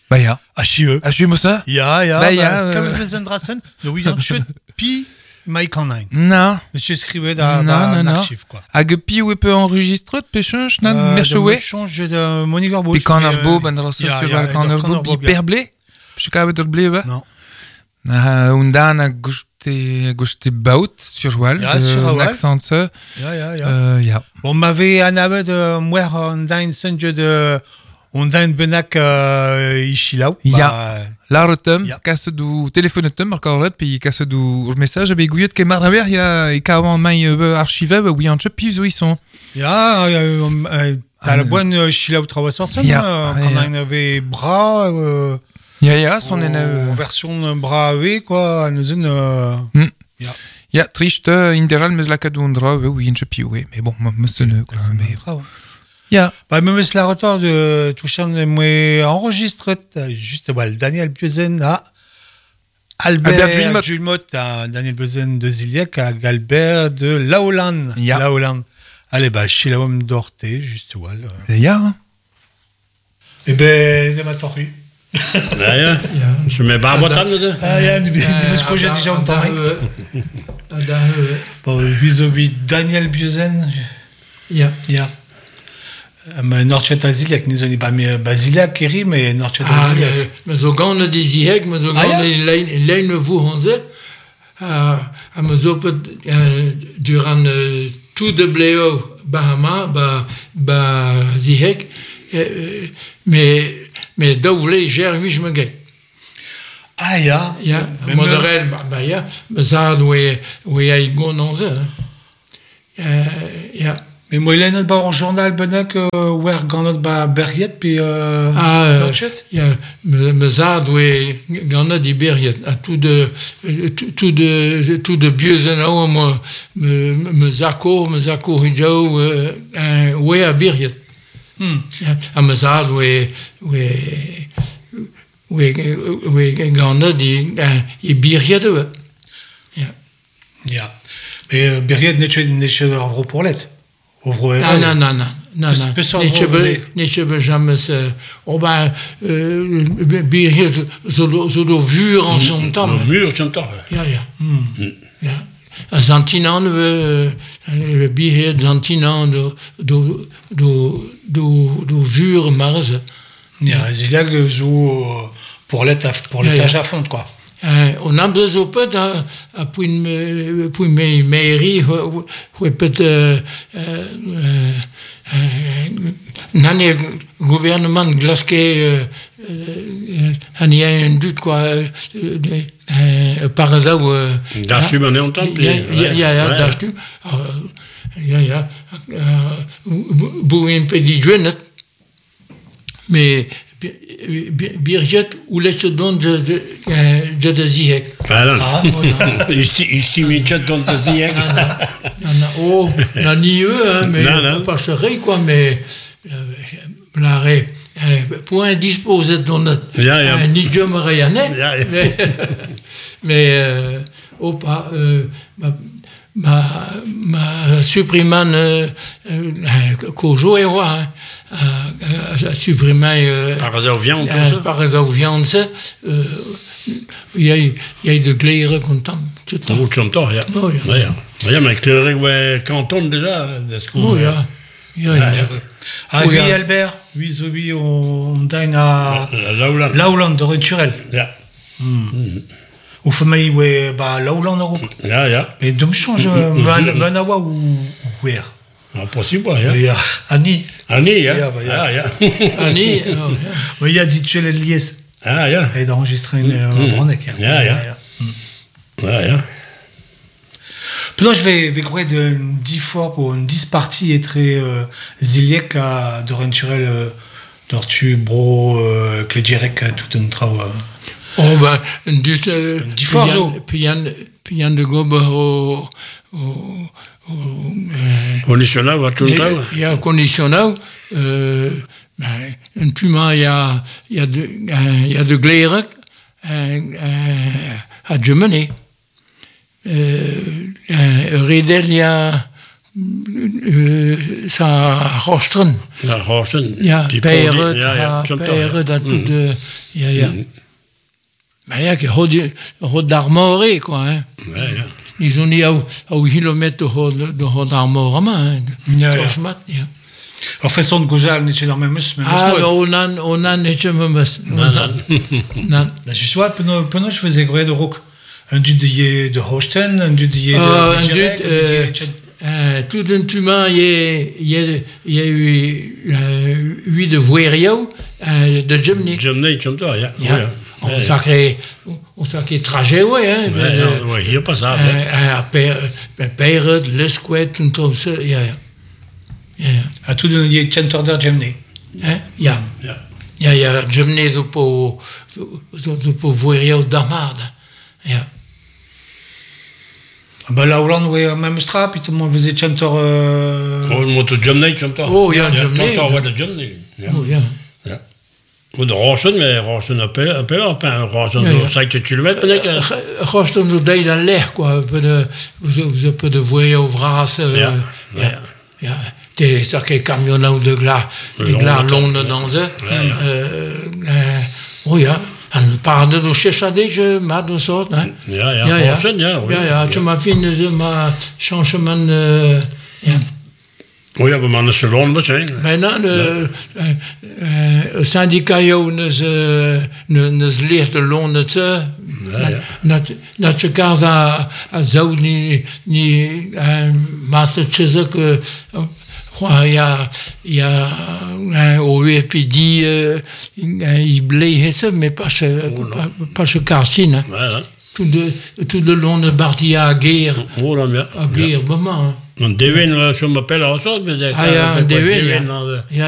Bah ja. Achieu. Achieu mossa? Ja. Bah ja. Kan we zijn drassen? Nou, ja, chut, pi, Mike online. Non. Je scrivais dans Non. archive, quoi. Hag pi ou peu enregistré de pêcheur, nan, merchewe? Change de Monique Arbo. Pi kanar bo, ben dros festival kanar bo, bi perble? Pêche kabet ur bleba? Non. Undan a gochte baut sur wal, l'accent se. Ja. Bon, m'avait anabe de mouer ondain sonje de ondain benak ishilau. Ja. Laretum, kasse du telefonetum, markoret, pi kasse du message, abe gouillet ke marnaver, ya e kawan mai archive, oui en chep, pi zo ils sont. Ja, t'as la bonne shilau trawasorsen, quand on avait bras. Ja, son version bras AV, quoi, nous Ja, triste, inderal, mais la cadundra, oui, en chep, oui, mais bon, me sonne, quoi, mais. Ja. Bah, même si la retard de toucher moi enregistré juste Daniel Biozen à Albert Julmot à Daniel Biozen de Ziliac à Galbert de Laolan. Ja. Laolan. Allez, bah, chez la homme d'Orté, juste voilà. Ja. Eh ben, c'est ma torrue. Ja. Je mets pas à boîte de. Ja, du coup, j'ai déjà entendu. Bon, vis-à-vis Daniel Biozen. Ja. Norchet Aziliak, nous on pas mais Basiliak Keri, mais Norchet Aziliak. Mais zo gane die ziek, mais zo gane leine voerenze. Me zo durant tout de bleo Bahama, ba ziek, mais dovle gervis me gay. Ja. Moderel, ja, me zaad we ai gononze. Ja. Mais moi, il y a un journal benek où est ganot ba berriet puis Norchet. Ja, me zaad we ganot die berriet. A tout de biozenau me zako hijau we a berriet. A me zaad we ganot die berriet we. Ja. Mais berriet n'est pas pour l'être. Non. Niet jamais. Hier zo vuur en zo'n tam. Muur, zo'n tam. Ja. Zantinan, we hier Zantinan do vuur marze. Ja, c'est là que zo pour l'étage à fond, quoi. On a besoin pour une mairie où peut-être l'année gouvernement glasqué il y a un doute quoi par exemple d'acheter on est en temps d'acheter un peu de jeune mais Birgit ou les dons de Ziek. Voilà. Ici, dons de Ziek. Oh, ni eux, mais pas serré, quoi, mais l'arrêt. Pour indisposer de notre. Ni Dieu me rayonnait. Mais, pas. Ma supprimane Kojo et roi supprimé par réseau viande il y a de glaire content tout le temps mais clair ouais canton déjà oui Albert oui on dîne à Laolan de Renturel ou famille ouais bah Laolan en groupe mais donc change Manawa ou where possible Annie Annie il y a dit tu es lié et d'enregistrer une brandec Puis je vais courir de 10 fois pour une 10 parties et très Ziliek à de Renturel Tortue Bro Clédirec tout un travail oh ben 10 fois puis il y a de gobe conditionnel va tout le temps il y a un conditionnel un puma il y a de glaire à Germany Redel il y a sa rostren. Ja, rostren. Ja, peren, dat doet de... Ja. Maar ja, je hoort d'armoré, quoi. Hein. Ja. Ils ont niet au kilometer de d'armorement. Ja. Of façon gojal niet je daarmee mis. Onan niet je me mis. Non. Dat is zo peno je faisais gré de rock. Un du de Hosten, un du de tout d'un tuman il y a eu lui de Voerio de Gemni. Gemni comme ça, ja. On sacré trajet, ouais, hein. Ouais, hier pas ça. Peret, Lesquet, tout ça, ja. À tout de die Chantorder Gemni. Ja. Ja, Gemni zo po Voerio d'Armada. Ja. Ben là, Hollande, oui, même strap, puis tout le monde faisait chanteur. Oh, le moto Gemni, chanteur. Oh, ja, Gemni. Chanteur, ouais, de Gemni. Oh, ja. De Rossen, mais Rossen appelle Rossen, 5 km, peut-être. Rossen, zo deed dan leg, quoi. Vous avez de voyer au vras. Ja. C'est ça qui camionneur de glas Londen dans ça. Oh, ja. En paarden door Cheshadege, maar door soort, hè? Ja, Rossen, ja. Ja, je m'as fini, maar changement, ja. Oui, aber man ist schon zijn. Bijna, de syndicat nos leert de Londen te, dat je kaas a zo niet mastertjes ook, au UFPD, il bleef het, mais pas je kaasje, hè? Tout de Londen partie à guerre. Oh, dan ja. À guerre, maman. En Dewin, zo m'appelle also, Dewin, ja.